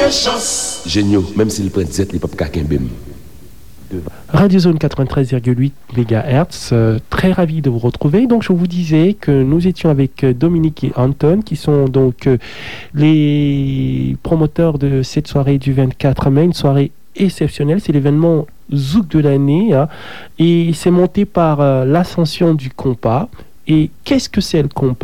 Géniaux, même s'il prend 17, il peut pas bim. Radio Zone 93,8 MHz, très ravi de vous retrouver. Donc je vous disais que nous étions avec Dominique et Anton qui sont donc les promoteurs de cette soirée du 24 mai, une soirée exceptionnelle, c'est l'événement Zouk de l'année hein, et c'est monté par l'ascension du compas. Et qu'est-ce que c'est le compas ?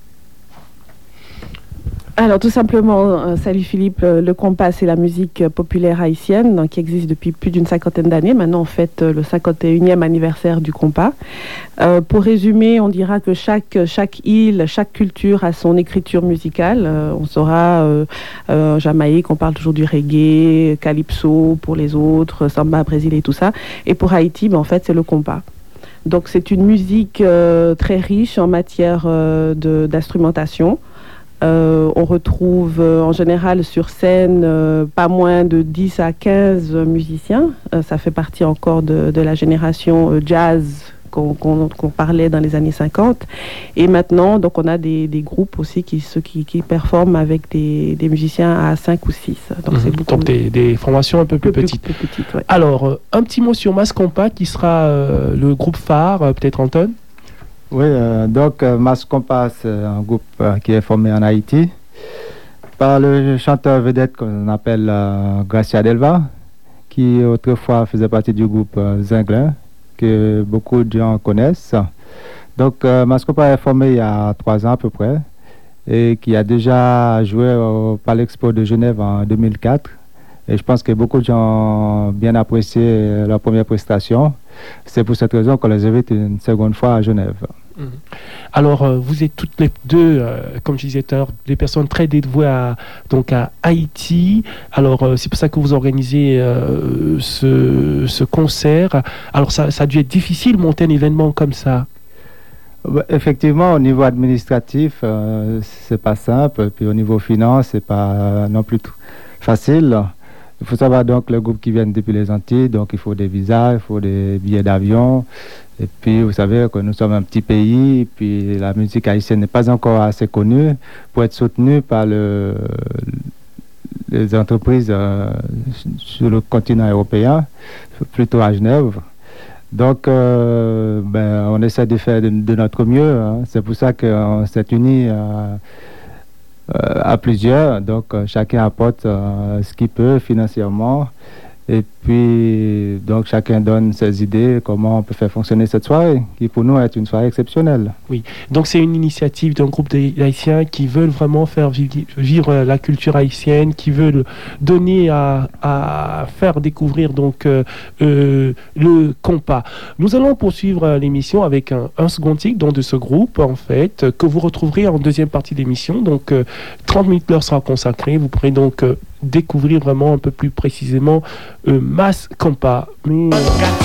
Alors tout simplement, salut Philippe, le compas c'est la musique populaire haïtienne donc, qui existe depuis plus d'une cinquantaine d'années. Maintenant on fête le 51e anniversaire du compas. Pour résumer, on dira que chaque île, chaque culture a son écriture musicale. On saura Jamaïque, on parle toujours du reggae, calypso pour les autres, samba, Brésil et tout ça. Et pour Haïti, en fait c'est le compas. Donc c'est une musique très riche en matière d'instrumentation. On retrouve en général sur scène pas moins de 10 à 15 musiciens. Ça fait partie encore de la génération jazz qu'on parlait dans les années 50. Et maintenant, donc, on a des groupes aussi qui performent avec des musiciens à 5 ou 6. Donc, c'est beaucoup donc des formations un peu plus petites. Ouais. Alors, un petit mot sur Mascompas qui sera le groupe phare, peut-être Anton. Oui, donc Mascompas, c'est un groupe qui est formé en Haïti par le chanteur vedette qu'on appelle Gracia Delva, qui autrefois faisait partie du groupe Zinglin, que beaucoup de gens connaissent. Donc Mascompas est formé il y a 3 ans à peu près et qui a déjà joué au Palexpo de Genève en 2004. Et je pense que beaucoup de gens ont bien apprécié leur première prestation. C'est pour cette raison qu'on les invite une seconde fois à Genève. Alors, vous êtes toutes les deux, comme je disais tout à l'heure, des personnes très dévouées à Haïti. Alors, c'est pour ça que vous organisez ce concert. Alors, ça a dû être difficile de monter un événement comme ça. Effectivement, au niveau administratif, c'est pas simple. Puis au niveau finance, c'est pas non plus facile. Il faut savoir donc le groupe qui vient depuis les Antilles, donc il faut des visas, il faut des billets d'avion. Et puis vous savez que nous sommes un petit pays, et puis la musique haïtienne n'est pas encore assez connue pour être soutenue par les entreprises sur le continent européen, plutôt à Genève. Donc on essaie de faire de notre mieux. Hein. C'est pour ça qu'on s'est unis à plusieurs, donc chacun apporte ce qu'il peut financièrement et puis donc chacun donne ses idées comment on peut faire fonctionner cette soirée qui pour nous est une soirée exceptionnelle. Oui, donc c'est une initiative d'un groupe d'Haïtiens qui veulent vraiment faire vivre la culture haïtienne, qui veulent donner à faire découvrir donc le compas. Nous allons poursuivre l'émission avec un second titre donc, de ce groupe en fait que vous retrouverez en deuxième partie d'émission. Donc 30 minutes leur sera consacrée. Vous pourrez donc découvrir vraiment un peu plus précisément Mascompas.